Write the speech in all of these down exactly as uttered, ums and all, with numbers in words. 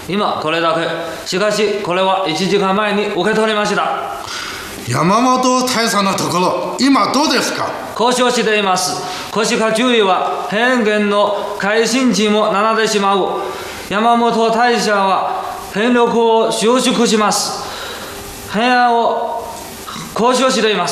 今これだけ。しかしこれはいちじかんまえに受け取りました。 山本大佐のところ、今どうですか？ 交渉しています。腰か注意は変幻の改心値もななでしまう。山本大佐は変力を収縮します。変案を交渉しています。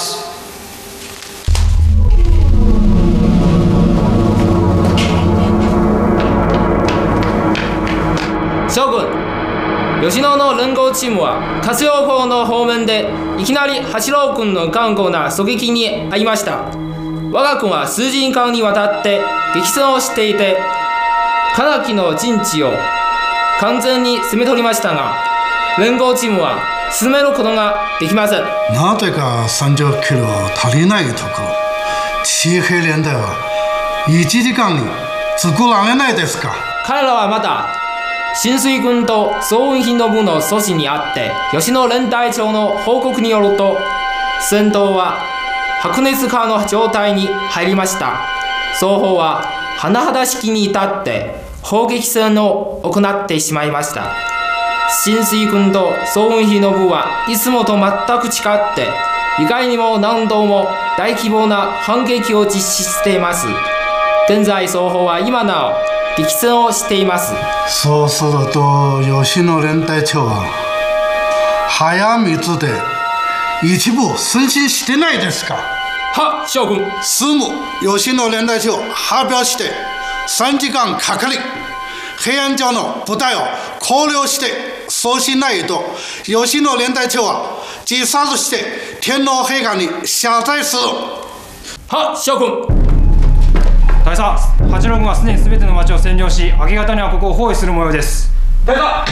将軍、吉野の連合チームは活用法の方面でいきなり八郎君の頑固な狙撃に遭いました。我が軍は数時間にわたって激戦をしていて、かなりの陣地を完全に攻め取りましたが、連合チームは進めることができません。 なぜかさんじゅっキロ足りないところ、地平連隊はいちじかんに作られないですか？ 彼らはまだ新水軍と総運品の部の阻止にあって、吉野連隊長の報告によると、戦闘は白熱化の状態に入りました。双方は甚だしきに至って砲撃戦を行ってしまいました。新水軍と総運費の部はいつもと全く違って、意外にも何度も大規模な反撃を実施しています。現在双方は今なお激戦をしています。 そうすると吉野連隊長は早水で一部推進してないですか？ は、将軍。 すぐ吉野連隊長発表してさんじかんかかり、平安城の部隊を考慮してそうしないと吉野連隊長は自殺して天皇陛下に謝罪する。 は、将軍。 大佐、八郎軍はすでに全ての町を占領し、明け方にはここを包囲する模様です。 大佐。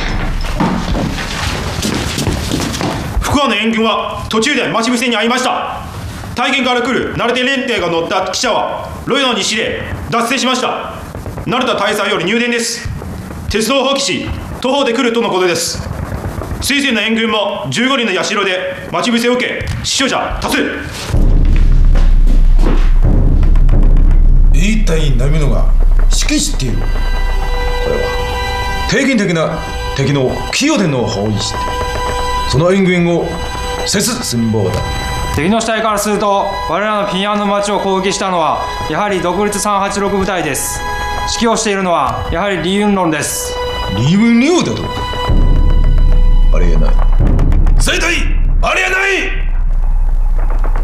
福和の援軍は途中で待ち伏せに遭いました。大元から来る成田連隊が乗った汽車はロイの西で脱線しました。成田大佐より入電です。鉄道を放棄し徒歩で来るとのことです。水仙の援軍もじゅうごにんの社で待ち伏せを受け、死傷者多数。 一体何者が指揮している？これは定期的な敵の寄与での包囲して、その援軍をせす寸法だ。 敵の主体からすると、我らの平安の町を攻撃したのはやはり独立さんはちろく部隊です。指揮をしているのはやはり李雲龍です。 李雲龍だとか？ありえない。 絶対ありえない。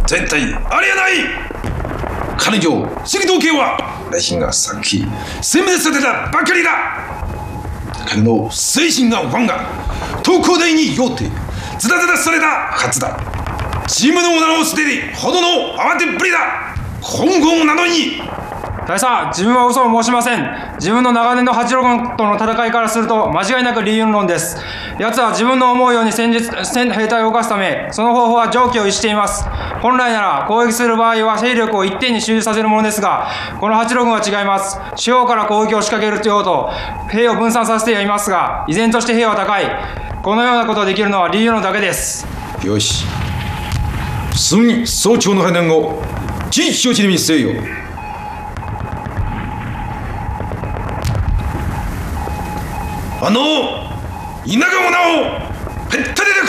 絶対ありえない。彼女赤道系は私がさっき殲滅されたばかりだ。彼の精神がワンが東工大によってズタズタされたはずだ。チームの名を捨てるほどの慌てっぷりだ。今後なのに。 大佐、自分は嘘を申しません。自分の長年の八郎軍との戦いからすると間違いなく李雲龍です。奴は自分の思うように戦術戦兵隊を動かすため、その方法は常軌を逸しています。本来なら攻撃する場合は勢力を一点に集中させるものですが、この八郎軍は違います。四方から攻撃を仕掛けるようと兵を分散させてはいますが、依然として兵は高い。このようなことができるのは李雲龍だけです。 よし、すぐに総長の判断を地域承知に見せよう。 あの田舎者をへったりで